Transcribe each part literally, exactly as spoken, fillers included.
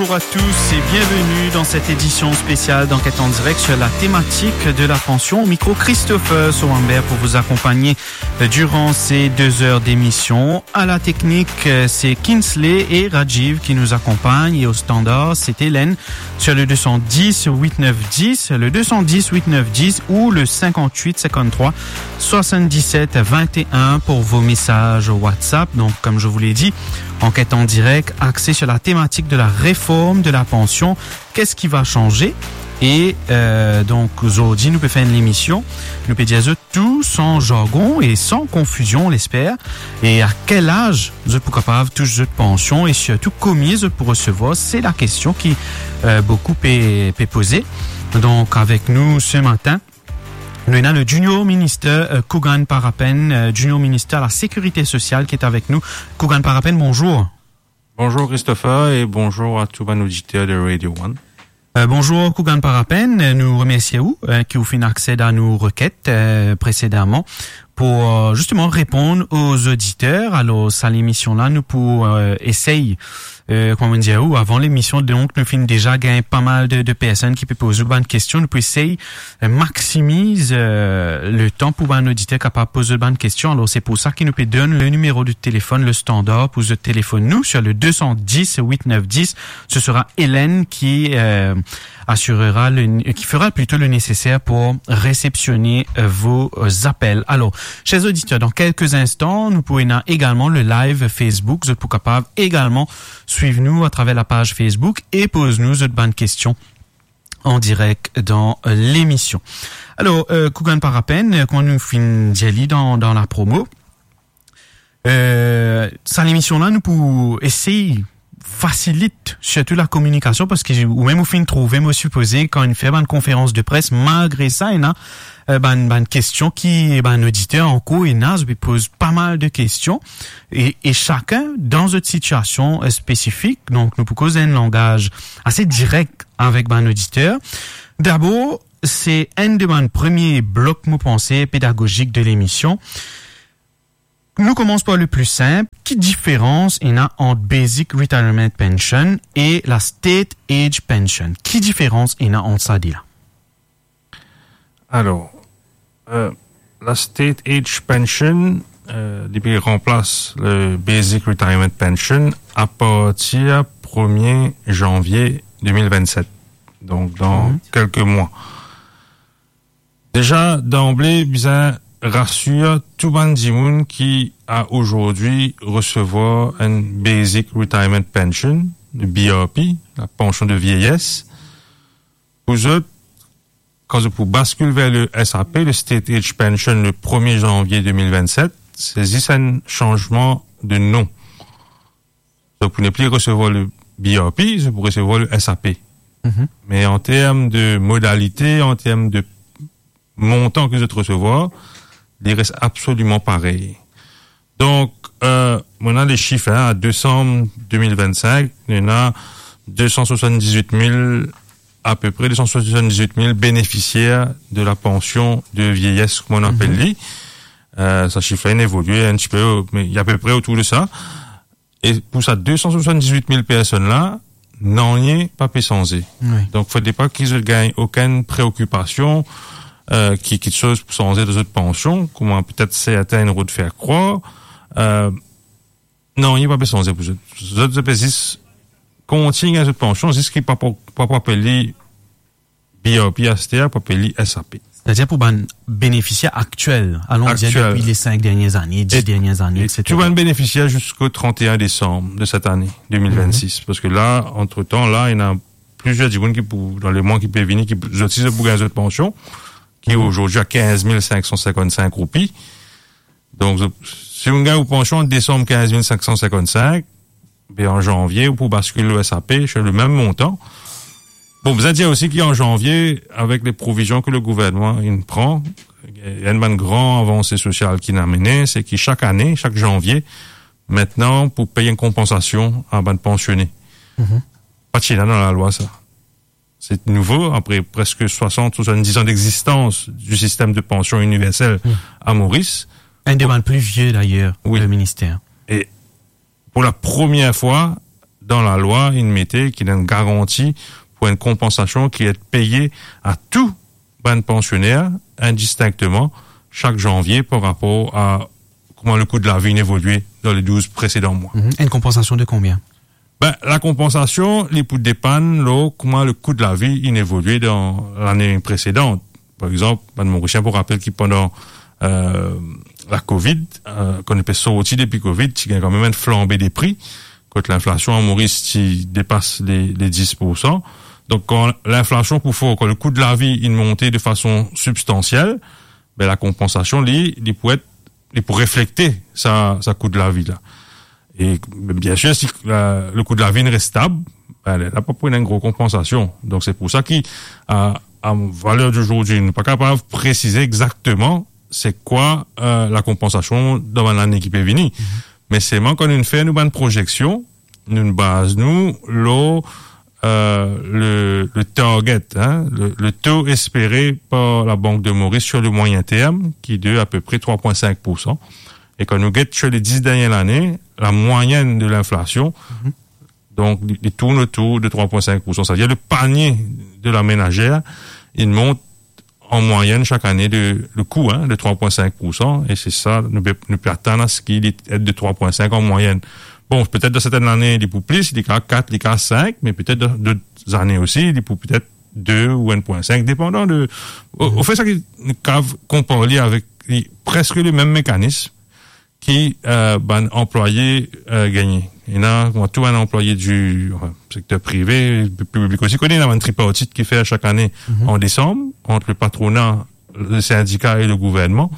Bonjour à tous et bienvenue dans cette édition spéciale d'Enquête en direct sur la thématique de la pension. Au micro, Christopher Sauambert pour vous accompagner durant ces deux heures d'émission. À la technique, c'est Kinsley et Rajiv qui nous accompagnent et au standard, c'est Hélène sur le deux cent dix huit neuf dix, le deux cent dix huit neuf dix ou le cinquante-huit cinquante-trois soixante-dix-sept vingt et un pour vos messages WhatsApp. Donc, comme je vous l'ai dit, Enquête en direct, axée sur la thématique de la réforme de la pension. Qu'est-ce qui va changer? Et euh, donc, aujourd'hui, nous pouvons faire une émission. Nous pouvons dire tout sans jargon et sans confusion, on l'espère. Et à quel âge vous êtes capable de toucher votre pension et surtout combien vous êtes pour recevoir? C'est la question qui euh, beaucoup peut, peut poser. Donc, avec nous ce matin, nous avons le Junior Minister euh, Kugan Parapen, euh, Junior Minister à la Sécurité sociale qui est avec nous. Kugan Parapen, bonjour. Bonjour Christopher et bonjour à tous les auditeurs de Radio One. Euh, bonjour Kugan Parapen, nous remercions euh, qui vous fait accès à nos requêtes euh, précédemment pour euh, justement répondre aux auditeurs. Alors, à l'émission-là, nous pour euh, essayer Euh, comment dire, ou avant l'émission, donc, nous finissons déjà gagner pas mal de, de personnes qui peuvent poser bonnes questions. Nous pouvons essayer de maximiser euh, le temps pour un auditeur capable de poser de bonnes questions. Alors, c'est pour ça qu'il nous peut donner le numéro de téléphone, le standard, pour ce téléphone nous sur le deux cent dix huit neuf dix. Ce sera Hélène qui euh, assurera, le, qui fera plutôt le nécessaire pour réceptionner euh, vos euh, appels. Alors, chers auditeurs, dans quelques instants, nous pouvons également le live Facebook. Vous êtes capable également suivez-nous à travers la page Facebook et pose-nous de bonnes questions en direct dans euh, l'émission. Alors, euh, Kugan Parapen, quand nous finissons Jelly dans, dans la promo, euh, ça l'émission-là, nous pouvons essayer facilite surtout la communication parce que ou même au fin de trouver me supposer quand une fait une conférence de presse malgré ça il y a euh, ben ben question qui ben auditeur en cours et nas pose pas mal de questions et, et chacun dans une situation euh, spécifique donc nous pouvons un langage assez direct avec ben auditeur. D'abord c'est un de mes premiers blocs me pensée pédagogique de l'émission. Nous commençons par le plus simple. Quelle différence il y a entre Basic Retirement Pension et la State Age Pension? Quelle différence il y a entre ça dit là? Alors, euh, la State Age Pension, euh, depuis remplace le Basic Retirement Pension à partir du premier janvier deux mille vingt-sept. Donc, dans mmh. quelques mois. Déjà, d'emblée, bien, rassure tout le monde qui a aujourd'hui recevoir un Basic Retirement Pension, le B R P, la pension de vieillesse. Vous autres, quand vous basculez vers le S A P, le State Age Pension, le premier janvier deux mille vingt-sept, c'est un changement de nom. Donc, vous n'êtes plus recevoir le B R P, vous pourrez recevoir le S A P. Mm-hmm. Mais en termes de modalité, en termes de montant que vous êtes recevoir, il reste absolument pareil. Donc, euh, on a les chiffres, hein, à décembre deux mille vingt-cinq, on a deux cent soixante-dix-huit mille, à peu près deux cent soixante-dix-huit mille bénéficiaires de la pension de vieillesse, comme on appelle mm-hmm. euh, ça chiffre a évolué un petit peu, mais il y a à peu près autour de ça. Et pour ça, deux cent soixante-dix-huit mille personnes-là, n'en y est pas pésancé. Oui. Donc, il ne faudrait pas qu'ils ne gagnent aucune préoccupation, Euh, qui quelque chose pour changer de autres pensions, comment peut-être certains nous de faire croire. Euh, non, il n'y a pas besoin de changer. Les autres pays continuent à cette pension, c'est ce qui n'est pas pour appeler B R P S T A, pas appeler S A P. C'est-à-dire pour un bénéficiaire actuel, allons dire depuis les cinq dernières années, dix dernières années, et cetera. Tu vas un bénéficiaire jusqu'au trente et un décembre de cette année, deux mille vingt-six. Mm-hmm. Parce que là, entre-temps, là, il y en a plusieurs qui, dans les mois qui peuvent venir, qui utilisent pour gagner cette pension, qui est aujourd'hui à quinze mille cinq cent cinquante-cinq roupies. Donc, si vous gagnez vos pensions en décembre quinze mille cinq cent cinquante-cinq, ben en janvier, vous pouvez basculer le S A P chez le même montant. Bon, vous allez dire aussi qu'en janvier, avec les provisions que le gouvernement il prend, il y a une grande avancée sociale qui n'a mené, c'est que chaque année, chaque janvier, maintenant, pour payer une compensation à bande pensionnée. Mm-hmm. Pas de Chine dans la loi, ça. C'est nouveau, après presque soixante, soixante-dix ans d'existence du système de pension universelle mmh. à Maurice. Un des plus vieux, d'ailleurs, oui. le ministère. Et pour la première fois, dans la loi, il mettait qu'il y a une garantie pour une compensation qui est payée à tout ban pensionnaire indistinctement chaque janvier par rapport à comment le coût de la vie évoluait dans les douze précédents mois. Mmh. Une compensation de combien? Ben, la compensation, les pour dépanne, là, comment le coût de la vie il évoluait dans l'année précédente. Par exemple, ben, Mauricien pour rappeler qu'il pendant euh, la Covid, euh, qu'on est sorti depuis Covid, il y a quand même une flambée des prix. Quand l'inflation en Maurice qui dépasse les, les dix pour cent. Donc, quand l'inflation pour faut, quand le coût de la vie il montait de façon substantielle, ben, la compensation, lui, il pourrait être, il pour refléter sa, sa coût de la vie, là. Et, bien sûr, si la, le coût de la vie reste stable, ben, elle n'a pas pour une grosse compensation. Donc, c'est pour ça qu'à, à valeur d'aujourd'hui, on n'est pas capable de préciser exactement c'est quoi, euh, la compensation dans l'année qui peut venir. Mm-hmm. Mais c'est moi qu'on a fait nous une projection, nous base nous l'eau euh, le le target, hein, le, le taux espéré par la Banque de Maurice sur le moyen terme qui est de à peu près trois virgule cinq pour cent. Et quand nous guette sur les dix dernières années, la moyenne de l'inflation, mm-hmm. donc il tourne autour de trois virgule cinq pour cent. C'est-à-dire le panier de la ménagère, il monte en moyenne chaque année de le coût hein, de trois virgule cinq pour cent et c'est ça nous nous peut atteindre à ce qu'il est de trois virgule cinq en moyenne. Bon, peut-être dans certaines années il est pour plus, il est à quatre, il est à cinq, mais peut-être dans d'autres années aussi il est pour peut-être deux ou un virgule cinq dépendant de au, au fait ça qui nous compare avec les, presque le même mécanisme qui euh ben employé euh, gagné. Et là, moi, tout un employé du enfin, secteur privé, public aussi, connaît une tripartite qui fait chaque année mm-hmm. en décembre, entre le patronat, le syndicat et le gouvernement.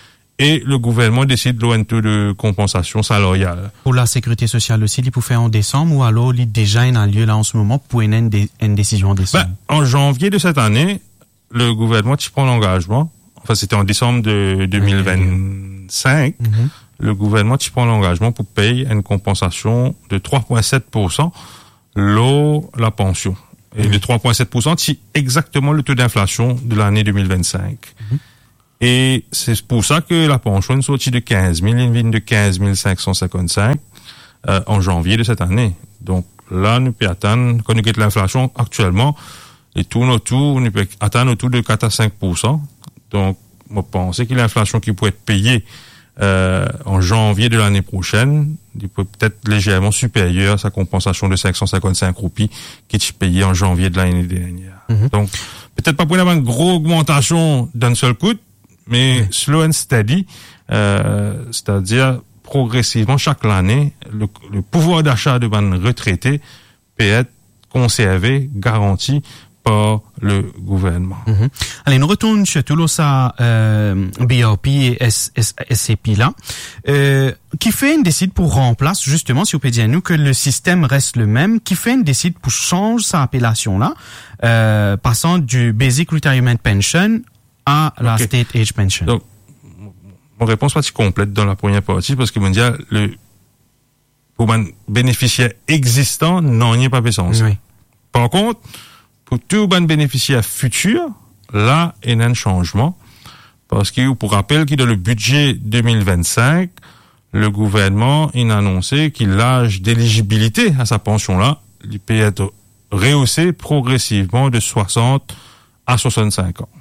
Et le gouvernement décide de un taux de compensation salariale. Pour la sécurité sociale aussi, il peut faire en décembre ou alors il déjà un lieu là en ce moment pour une, une décision en décembre? Ben, en janvier de cette année, le gouvernement qui prend l'engagement, enfin c'était en décembre de deux mille vingt-cinq, mm-hmm. le gouvernement qui prend l'engagement pour payer une compensation de trois virgule sept pour cent l'eau, la pension. Et mmh. le trois virgule sept pour cent, c'est exactement le taux d'inflation de l'année deux mille vingt-cinq. Mmh. Et c'est pour ça que la pension est sortie de quinze mille, une ligne de quinze mille cinq cent cinquante-cinq euh, en janvier de cette année. Donc là, nous pouvons atteindre, quand nous avons l'inflation actuellement, les tourne autour, nous pouvons atteindre autour de quatre à cinq pour cent. Donc, on pense que l'inflation qui peut être payée Euh, en janvier de l'année prochaine, il peut peut-être légèrement supérieur à sa compensation de cinq cent cinquante-cinq roupies qui est payée en janvier de l'année dernière. Mm-hmm. Donc, peut-être pas pour avoir une grosse augmentation d'un seul coup, mais mm-hmm. slow and steady, euh, c'est-à-dire progressivement chaque année, le, le pouvoir d'achat de ban retraités peut être conservé, garanti par le gouvernement. Mm-hmm. Allez, nous retournons sur tout ça, euh, B R P et S C P là, euh, qui fait une décide pour remplacer, justement, si vous pouvez dire nous que le système reste le même, qui fait une décide pour changer sa appellation là, euh, passant du Basic Retirement Pension à la okay. State Age Pension. Donc, mon réponse pas si complète dans la première partie, parce que mon dire, le, pour un bénéficiaire existant, non, il n'y a pas besoin. Oui. Par contre, pour tout bon bénéficiaire futur, là, il y a un changement. Parce que, pour rappel, que dans le budget deux mille vingt-cinq, le gouvernement, il a annoncé que l'âge d'éligibilité à sa pension-là, il peut être rehaussé progressivement de soixante à soixante-cinq ans.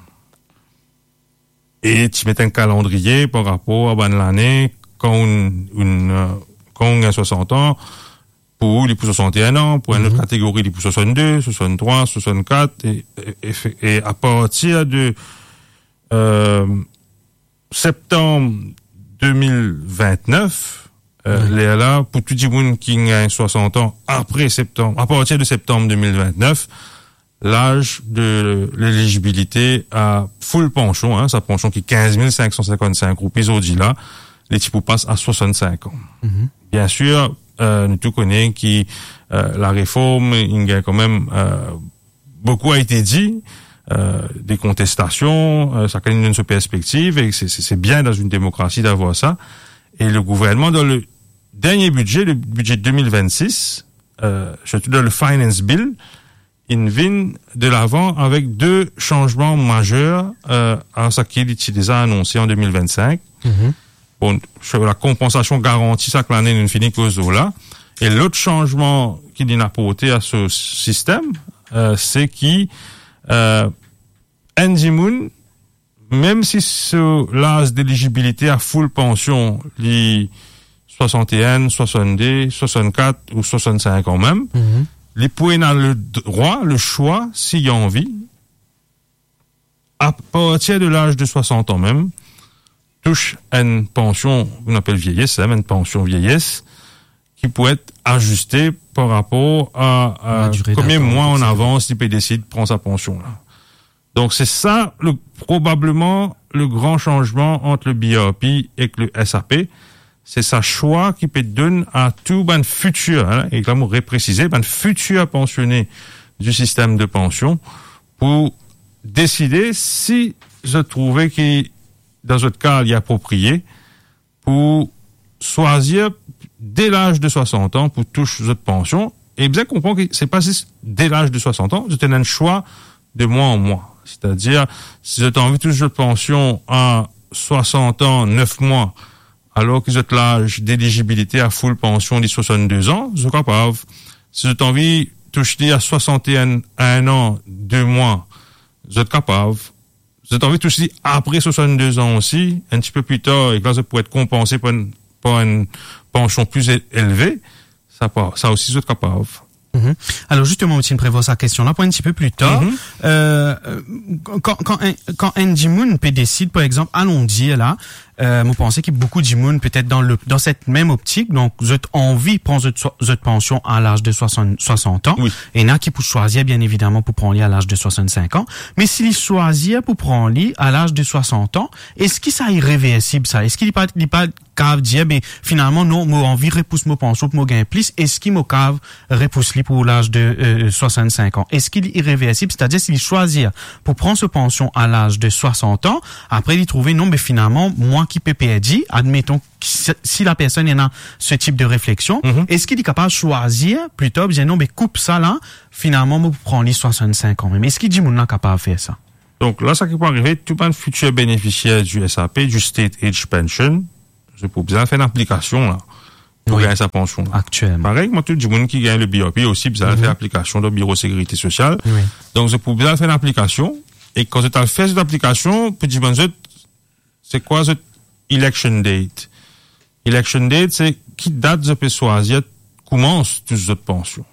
Et tu mets un calendrier par rapport à ben, l'année, quand on, une, quand on a soixante ans, pour les pour soixante et un ans, pour une autre mm-hmm. catégorie, les pour soixante-deux, soixante-trois, soixante-quatre, et, et, et, et à partir de euh, septembre deux mille vingt-neuf, euh, mm-hmm. les là, pour tout le monde qui a soixante ans, après septembre, à partir de septembre deux mille vingt-neuf, l'âge de l'éligibilité à full pension, hein, sa pension qui est quinze mille cinq cent cinquante-cinq roupies au là, les types passent à soixante-cinq ans. Mm-hmm. Bien sûr, Euh, nous tout connaissons qui euh, la réforme, il y a quand même euh, beaucoup a été dit, euh, des contestations, euh, ça crée une perspective et c'est, c'est bien dans une démocratie d'avoir ça. Et le gouvernement dans le dernier budget, le budget deux mille vingt-six, euh, surtout dans le Finance Bill, il vient de l'avant avec deux changements majeurs euh, à ce qu'il a déjà annoncé en deux mille vingt-cinq. Mm-hmm. Bon, sur la compensation garantie, ça que l'année ne finit qu'aux eaux là. Et l'autre changement qu'il a apporté à ce système, euh, c'est qu'il, euh, Endimoun, même si ce l'âge d'éligibilité à full pension, les soixante et un, soixante-deux, soixante-quatre ou soixante-cinq ans même, mm-hmm. les points ont le droit, le choix, s'il y a envie, à partir de l'âge de soixante ans même, touche une pension, on appelle vieillesse, hein, une pension vieillesse, qui peut être ajustée par rapport à, à combien de mois en avance il peut décider de prendre sa pension là. Donc c'est ça le, probablement le grand changement entre le B R P et le S A P. C'est sa choix qui peut donner à tout ben futur, hein, et comme on repréciser, ben futur pensionné du système de pension pour décider si je trouvais que dans votre cas il est approprié pour choisir dès l'âge de soixante ans pour toucher votre pension. Et bien comprendre que c'est pas juste dès l'âge de soixante ans, c'est un choix de mois en mois. C'est-à-dire, si vous avez envie de toucher votre pension à soixante ans, neuf mois, alors que vous êtes l'âge d'éligibilité à full pension de soixante-deux ans, vous êtes capable. Si vous avez envie de toucher à soixante et un ans, deux mois, vous êtes capable. Si vous avez envie de toucher après soixante-deux ans aussi, un petit peu plus tard, et que là, ça pourrait être compensé par une, par une pension plus élevée, ça, ça aussi, vous êtes capable. Mm-hmm. Alors justement, Outine prévoit sa question-là pour un petit peu plus tard. Mm-hmm. Euh, quand quand quand Andy Moon peut décide, par exemple, allons dire là, euh, vous pensez qu'il y a beaucoup de Moon peut-être dans le dans cette même optique. Donc, vous avez envie de prendre votre, votre pension à l'âge de soixante, soixante ans. Oui. Et il y en a qui peuvent choisir bien évidemment pour prendre à l'âge de soixante-cinq ans. Mais s'il choisit pour prendre à l'âge de soixante ans, est-ce que ça est irréversible ça? Est-ce qu'il n'est pas il pas cave dire ben finalement non, moi envie repousse mon pension pour moi gagner plus. Est-ce qu'il me cave repousse li pour l'âge de euh, soixante-cinq ans? Est-ce qu'il est irréversible? C'est-à-dire s'il choisit pour prendre sa pension à l'âge de soixante ans, après il trouve non mais finalement moi qui peut perdre, admettons si la personne est dans ce type de réflexion, mm-hmm. est-ce qu'il est capable de choisir plutôt bien non mais coupe ça là, finalement moi pour prendre les soixante-cinq ans même. Est-ce qu'il dit mon là capable de faire ça? Donc là ça qui peut arriver tout un futur bénéficiaire du S A P, du State Age Pension, je peux bien faire une application là pour oui. gagner sa pension là. Actuellement. Pareil, moi tout le monde qui gagne le B R P aussi besoin mm-hmm. faire application dans le bureau de sécurité sociale. Oui. Donc je peux bien faire une application et quand tu as fait cette application, petit bon c'est quoi cette election date? Election date, c'est qui date je peux choisir commence toute cette pension.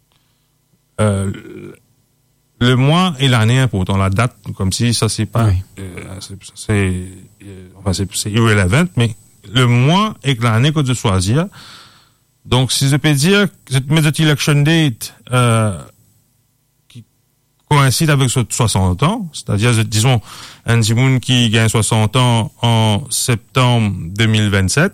Euh, le mois et l'année important, la date, comme si ça c'est pas, oui. euh, c'est, c'est, euh, enfin c'est, c'est irrelevant, mais le mois et l'année que je choisir. Donc si je peux dire, je mets cette election date euh, qui coïncide avec soixante ans, c'est-à-dire disons un Zimoun qui gagne soixante ans en septembre deux mille vingt-sept,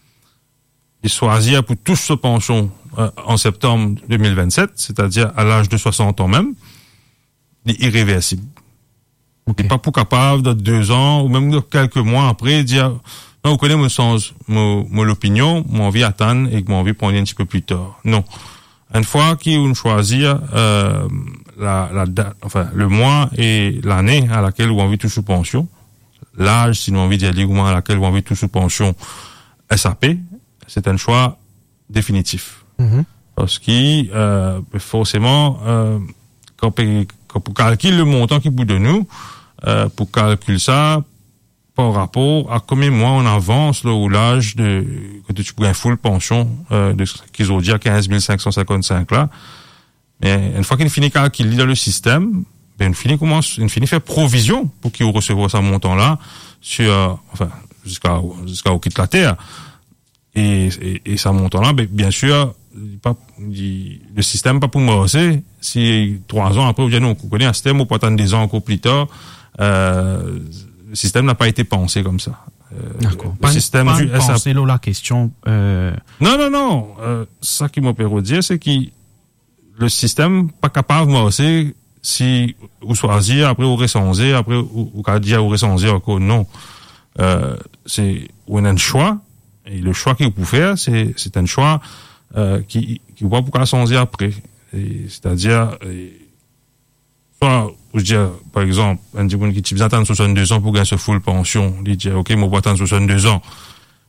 il choisit pour toucher sa pension euh, en septembre deux mille vingt-sept, c'est-à-dire à l'âge de soixante ans même, il est irréversible. Okay. Il n'est pas pour capable de deux ans ou même de quelques mois après dire non, vous connaissez mon sens, mon, mon opinion, mon envie attendre et mon envie prendre un petit peu plus tard. Non. Une fois qu'on choisit euh, la, la date, enfin le mois et l'année à laquelle on envie toucher pension, l'âge si on envie d'y aller au moment à laquelle on envie toucher pension S A P, c'est un choix définitif. Mm-hmm. Parce que euh, forcément, euh, quand, quand pour calculer le montant qu'il bout de nous, euh, pour calculer ça par rapport à combien de mois on avance là, au l'âge de que tu prends une full pension euh, de qu'ils ont dit à quinze mille cinq cent cinquante-cinq là. Mais une fois qu'il finit calculer dans le système, ben il finit commence, il finit faire provision pour qu'il recevoir ce montant là sur euh, enfin jusqu'à jusqu'à au quitte la terre. Et, et, et ça montant là, ben, bien sûr, pas, il, le système pas pour moi aussi. Si trois ans après, vous dites non, on connaît un système, on peut attendre des ans encore plus tard. Euh, le système n'a pas été pensé comme ça. Euh, D'accord. Le pas système pas du S A P. La question. Euh... Non, non, non. Euh, ça qui m'a permis de dire, c'est que le système pas capable moi aussi si vous choisir après vous recensez après ou ou dire vous recensez encore non. Euh, c'est on a un choix. Et le choix qu'il peut faire, c'est, c'est un choix, euh, qui, qui va pouvoir changer après. Et, c'est-à-dire, et, soit, je dis, par exemple, un petit qui attend soixante-deux ans pour gagner ce full pension, il dit, OK, moi, je vais attendre soixante-deux ans.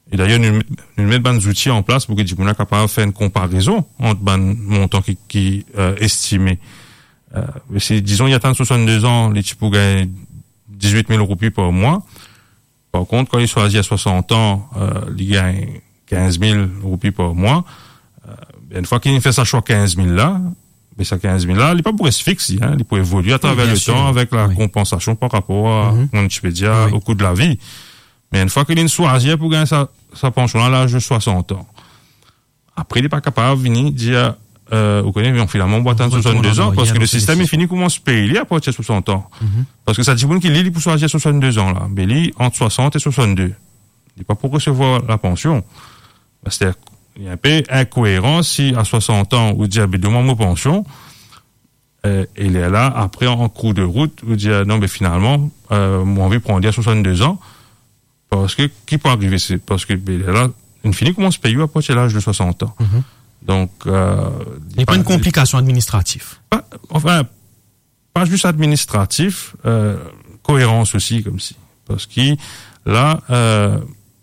Et d'ailleurs, nous, nous mettons des outils en place pour que les gens capable de faire une comparaison entre les montants qui, qui, euh, estimés. Euh, si, disons, il y a tant de soixante-deux ans, les types gagnent dix-huit mille roupies par mois. Par contre, quand ils sont à soixante ans, euh, ils gagnent quinze mille roupies par mois. Euh, une fois qu'ils fait ça choix quinze mille là, mais ça quinze mille là, il n'est pas pour rester fixe, hein. Il peut évoluer à travers oui, le sûr. temps avec la oui. compensation par rapport à, mm-hmm. on peut dire, oui. au coût de la vie. Mais une fois qu'il est choisi pour gagner sa, sa pension à l'âge de soixante ans, après, il n'est pas capable de venir dire, euh, vous connaissez, finalement, on va attendre soixante-deux ans, parce que le système est fini, comment se paye, il est à partir de soixante ans. Mm-hmm. Parce que ça dit qu'il lit pour choisir soixante-deux ans, là. Mais il entre soixante et soixante-deux. Il n'est pas pour recevoir la pension. C'est-à-dire, il y a un peu incohérent si, à soixante ans, vous dites, ben, demande ma pension, euh, et il est là, après, en cours de route, vous dites, non, mais finalement, euh, moi, on veut prendre à soixante-deux ans, parce que, qui peut arriver, c'est parce que, ben, là, une fini commence à payer à partir de l'âge de soixante ans. Mm-hmm. Donc, euh, il n'y a pas une complication administrative. Pas, enfin, pas juste administratif, euh, cohérence aussi, comme si. Parce que, là, euh,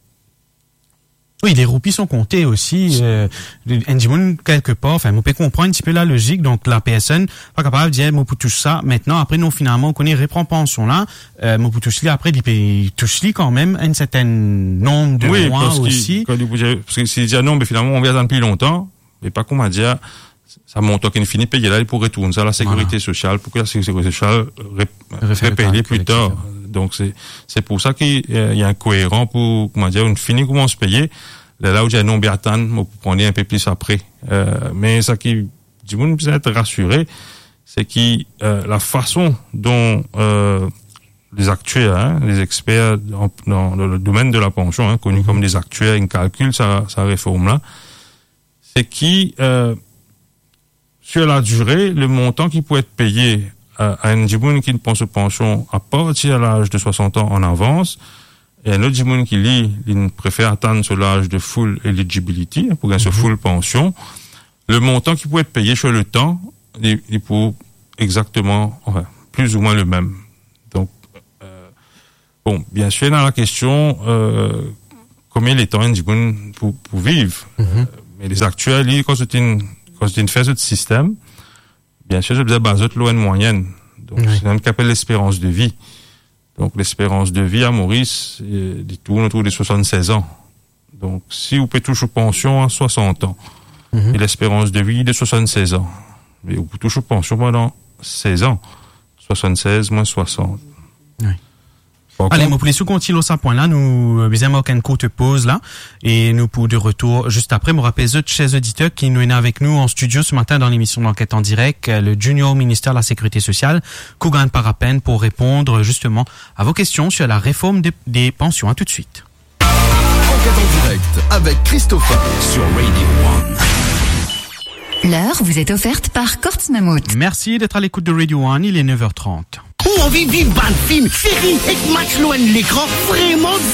oui, les roupies sont comptées aussi. Euh, Ndimoun, quelque part, enfin, on peut comprendre un petit peu la logique. Donc, la P S N, pas capable de dire, moi, pour toucher ça. Maintenant, après, nous, finalement, on connaît, reprend pension là. Euh, moi, pour toucher après, il touche quand même un certain nombre de oui, mois parce aussi. Quand il, parce que s'il dit, non, mais finalement, on vient attendre depuis longtemps, mais pas qu'on m'a dit, ça monte, qu'il finit payer là, il pourrait retourner ça à la sécurité voilà. sociale, pour que la sécurité sociale répaye plus tard. Donc, c'est, c'est pour ça qu'il y a un cohérent pour, comment dire, une finie comment se payer. Là, là où j'ai un nombre d'attentes, on peut prendre un peu plus après. Euh, mais ça qui, du monde peut être rassuré, c'est que, euh, la façon dont, euh, les actuaires, hein, les experts dans, dans le domaine de la pension, hein, connus comme des actuaires, ils calculent sa, sa réforme-là, c'est qui, euh, sur la durée, le montant qui peut être payé à un djimoun qui ne pense aux pensions à partir de l'âge de soixante ans en avance, et un autre djimoun qui lit, il préfère attendre sur l'âge de full eligibility, pour gagner mm-hmm. ce full pension, le montant qui peut être payé sur le temps, il, il peut exactement, enfin, plus ou moins le même. Donc, euh, bon, bien sûr, dans la question, euh, combien les temps un djimoun pour, pour vivre, mm-hmm. euh, mais les actuels, ils, quand c'est une, quand c'est une phase de système, bien sûr, je disais, bah, c'est l'O N moyenne. Donc, oui. c'est un qui appelle l'espérance de vie. Donc, l'espérance de vie à Maurice, il tourne autour des soixante-seize ans. Donc, si vous pouvez toucher pension à soixante ans, mm-hmm. et l'espérance de vie de soixante-seize ans, mais vous pouvez toucher pension pendant seize ans. soixante-seize moins soixante. Oui. Allez, mon poulet, continue à point là, nous, bien marquer une courte pause là, et nous pour de retour juste après, me rappelle autres chers auditeurs qui nous est avec nous en studio ce matin dans l'émission d'enquête en direct, le junior ministère de la Sécurité sociale, Kougan Parapen, pour répondre justement à vos questions sur la réforme des, des pensions. À tout de suite. Enquête en direct avec Christopher sur Radio One. L'heure vous est offerte par Kortz Mammouth. Merci d'être à l'écoute de Radio One, il est neuf heures trente. Où on vit vivre ban film, série et match loin de l'écran, vraiment